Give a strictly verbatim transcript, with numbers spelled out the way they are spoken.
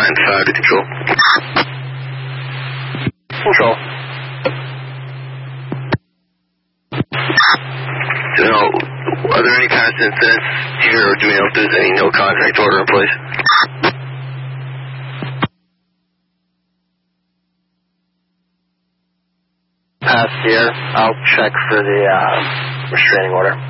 nine five to control. Control. Do you know, are there any past incidents here, or do you know if there's any no contact order in place? Past year, I'll check for the uh, restraining order.